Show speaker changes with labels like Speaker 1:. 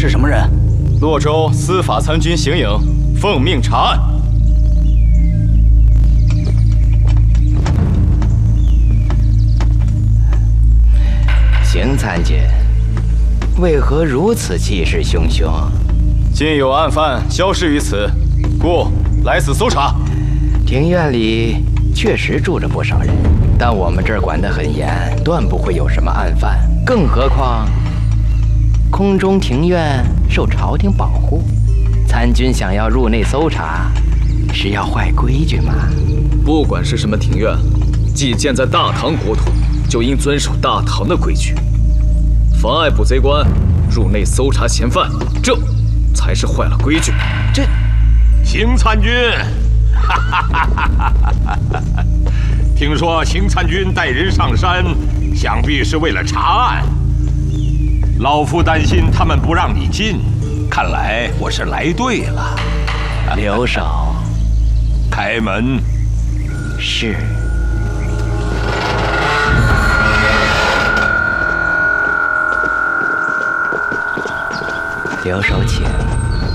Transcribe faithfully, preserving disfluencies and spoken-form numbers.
Speaker 1: 是什么人？
Speaker 2: 洛州司法参军邢颖，奉命查案。
Speaker 3: 邢参军，为何如此气势汹汹？
Speaker 2: 今有案犯消失于此，故来此搜查。
Speaker 3: 庭院里确实住着不少人，但我们这儿管得很严，断不会有什么案犯。更何况，空中庭院受朝廷保护，参军想要入内搜查，是要坏规矩吗？
Speaker 4: 不管是什么庭院，既建在大唐国土，就应遵守大唐的规矩。妨碍捕贼官入内搜查嫌犯，这才是坏了规矩。
Speaker 3: 这，
Speaker 5: 邢参军，哈哈哈哈哈哈！听说邢参军带人上山，想必是为了查案。老夫担心他们不让你进，看来我是来对了。
Speaker 3: 留守，
Speaker 5: 开门。
Speaker 3: 是。留守请。